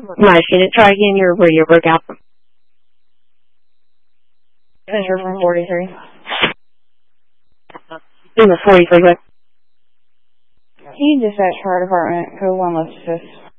Nice. Can you try again where you broke out? Enter from 43. In the 43, what? Can you dispatch fire department, code 1 Lexus?